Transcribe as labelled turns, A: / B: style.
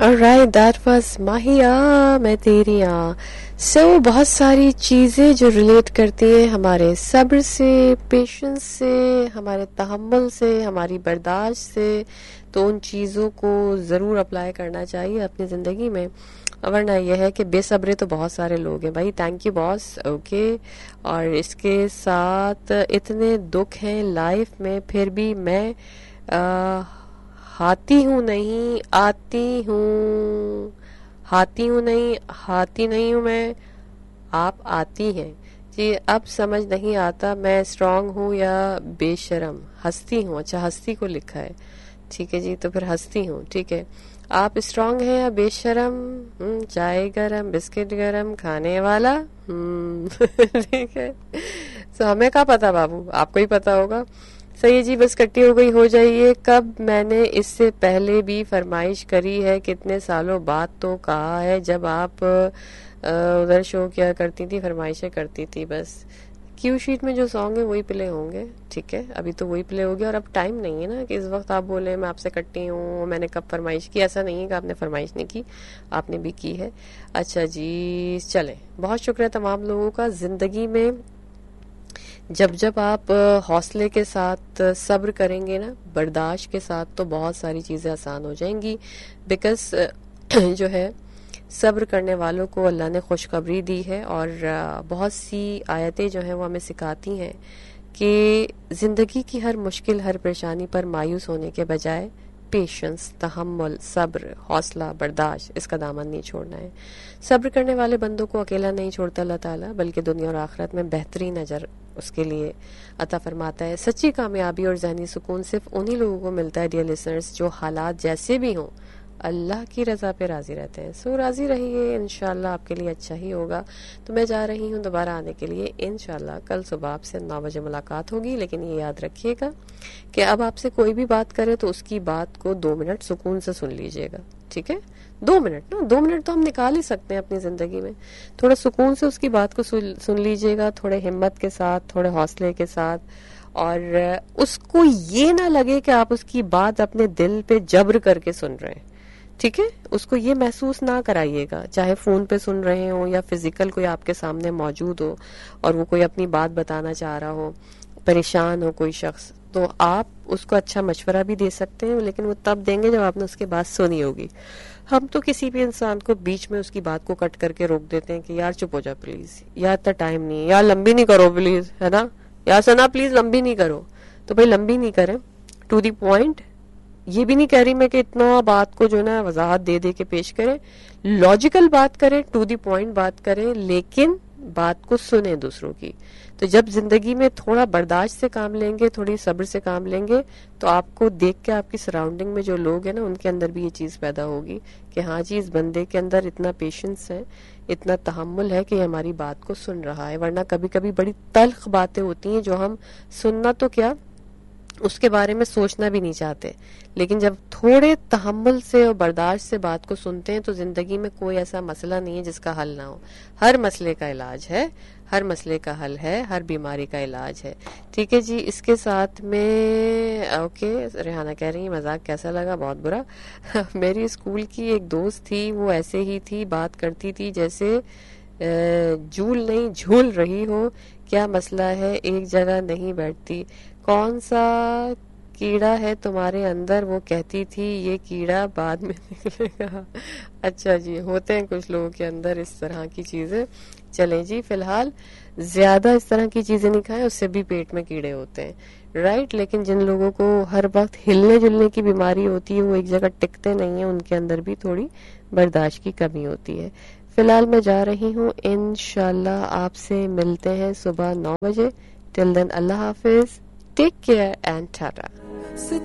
A: alright, that was ماہیا میں تیری سو بہت ساری چیزیں جو ریلیٹ کرتی ہیں ہمارے صبر سے، پیشنس سے، ہمارے تحمل سے، ہماری برداشت سے، تو ان چیزوں کو ضرور اپلائی کرنا چاہیے اپنی زندگی میں، ورنہ یہ ہے کہ بے صبرے تو بہت سارے لوگ ہیں بھائی. Thank you boss. اوکے. اور اس کے ساتھ اتنے دکھ ہیں لائف میں، پھر بھی میں ہاتی ہوں نہیں آتی ہوں، ہاتی ہوں نہیں ہاتی نہیں ہوں میں، آپ آتی ہیں جی. اب سمجھ نہیں آتا میں اسٹرانگ ہوں یا بے شرم، ہستی ہوں. اچھا ہستی کو لکھا ہے، ٹھیک ہے جی، تو پھر ہستی ہوں. ٹھیک ہے، آپ اسٹرانگ ہیں یا بے شرم؟ چائے گرم بسکٹ گرم کھانے والا. ٹھیک ہے، سو ہمیں کیا پتا بابو، آپ کو ہی پتا ہوگا. صحیح جی، بس کٹی ہو گئی ہو جائیے. کب میں نے اس سے پہلے بھی فرمائش کری ہے، کتنے سالوں بعد تو کہا ہے جب آپ ادھر شو کیا کرتی تھی، فرمائشیں کرتی تھی. بس کیو شیٹ میں جو سانگ ہے وہی پلے ہوں گے. ٹھیک ہے، ابھی تو وہی پلے ہو گیا، اور اب ٹائم نہیں ہے نا کہ اس وقت آپ بولیں میں آپ سے کٹی ہوں، میں نے کب فرمائش کی. ایسا نہیں ہے کہ آپ نے فرمائش نہیں کی، آپ نے بھی کی ہے. اچھا جی چلیں، بہت شکریہ تمام لوگوں کا. زندگی میں جب آپ حوصلے کے ساتھ صبر کریں گے نا، برداشت کے ساتھ، تو بہت ساری چیزیں آسان ہو جائیں گی. بیکاز جو ہے صبر کرنے والوں کو اللہ نے خوشخبری دی ہے، اور بہت سی آیتیں جو ہیں وہ ہمیں سکھاتی ہیں کہ زندگی کی ہر مشکل، ہر پریشانی پر مایوس ہونے کے بجائے پیشنس، تحمل، صبر، حوصلہ، برداشت، اس کا دامن نہیں چھوڑنا ہے. صبر کرنے والے بندوں کو اکیلا نہیں چھوڑتا اللہ تعالیٰ، بلکہ دنیا اور آخرت میں بہترین اجر اس کے لیے عطا فرماتا ہے. سچی کامیابی اور ذہنی سکون صرف انہی لوگوں کو ملتا ہے ڈیئر لسنرز، جو حالات جیسے بھی ہوں اللہ کی رضا پہ راضی رہتے ہیں. سو راضی رہیے، انشاءاللہ آپ کے لیے اچھا ہی ہوگا. تو میں جا رہی ہوں دوبارہ آنے کے لیے انشاءاللہ. کل صبح آپ سے 9 بجے ملاقات ہوگی، لیکن یہ یاد رکھیے گا کہ اب آپ سے کوئی بھی بات کرے تو اس کی بات کو 2 منٹ سکون سے سن لیجئے گا. ٹھیک ہے، 2 منٹ نا، 2 منٹ تو ہم نکال ہی سکتے ہیں اپنی زندگی میں. تھوڑا سکون سے اس کی بات کو سن لیجئے گا، تھوڑے ہمت کے ساتھ، تھوڑے حوصلے کے ساتھ، اور اس کو یہ نہ لگے کہ آپ اس کی بات اپنے دل پہ جبر کر کے سن رہے ہیں. ٹھیک ہے، اس کو یہ محسوس نہ کرائیے گا، چاہے فون پہ سن رہے ہوں یا فزیکل کوئی آپ کے سامنے موجود ہو اور وہ کوئی اپنی بات بتانا چاہ رہا ہو، پریشان ہو کوئی شخص، تو آپ اس کو اچھا مشورہ بھی دے سکتے ہیں، لیکن وہ تب دیں گے جب آپ نے اس کی بات سنی ہوگی. ہم تو کسی بھی انسان کو بیچ میں اس کی بات کو کٹ کر کے روک دیتے ہیں کہ یار چپ ہو جا پلیز، یا اتنا ٹائم نہیں ہے، یا لمبی نہیں کرو پلیز، ہے نا، یا سنا پلیز لمبی نہیں کرو. تو بھائی لمبی نہیں کریں، ٹو دی پوائنٹ. یہ بھی نہیں کہہ رہی میں کہ اتنا بات کو جو ہے نا وضاحت دے دے کے پیش کریں، لاجیکل بات کریں، ٹو دی پوائنٹ بات کریں، لیکن بات کو سنیں دوسروں کی. تو جب زندگی میں تھوڑا برداشت سے کام لیں گے، تھوڑی صبر سے کام لیں گے، تو آپ کو دیکھ کے آپ کی سراؤنڈنگ میں جو لوگ ہیں نا ان کے اندر بھی یہ چیز پیدا ہوگی کہ ہاں جی اس بندے کے اندر اتنا پیشنس ہے، اتنا تحمل ہے کہ یہ ہماری بات کو سن رہا ہے. ورنہ کبھی کبھی بڑی تلخ باتیں ہوتی ہیں جو ہم سننا تو کیا اس کے بارے میں سوچنا بھی نہیں چاہتے، لیکن جب تھوڑے تحمل سے اور برداشت سے بات کو سنتے ہیں تو زندگی میں کوئی ایسا مسئلہ نہیں ہے جس کا حل نہ ہو. ہر مسئلے کا علاج ہے، ہر مسئلے کا حل ہے، ہر بیماری کا علاج ہے. ٹھیک ہے جی، اس کے ساتھ میں اوکے. ریحانہ کہہ رہی ہیں مذاق کیسا لگا، بہت برا. میری اسکول کی ایک دوست تھی، وہ ایسے ہی تھی، بات کرتی تھی جیسے جھول نہیں جھول رہی ہو. کیا مسئلہ ہے، ایک جگہ نہیں بیٹھتی، کون سا کیڑا ہے تمہارے اندر، وہ کہتی تھی یہ کیڑا بعد میں نکلے گا. اچھا جی، ہوتے ہیں کچھ لوگوں کے اندر اس طرح کی چیزیں. چلیں جی، فی الحال زیادہ اس طرح کی چیزیں نہیں کھائیں، اس سے بھی پیٹ میں کیڑے ہوتے ہیں، رائٹ. لیکن جن لوگوں کو ہر وقت ہلنے جلنے کی بیماری ہوتی ہے، وہ ایک جگہ ٹکتے نہیں ہیں، ان کے اندر بھی تھوڑی برداشت کی کمی ہوتی ہے. فی الحال میں جا رہی ہوں، انشاءاللہ آپ سے ملتے ہیں صبح 9 بجے. ٹل دین اللہ حافظ، ٹیک کیئر اینڈ ٹاٹا.